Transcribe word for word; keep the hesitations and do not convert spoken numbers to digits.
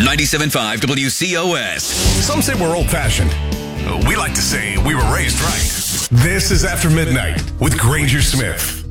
ninety-seven point five W C O S. Some say we're old-fashioned. We like to say we were raised right. This is After Midnight with Granger Smith.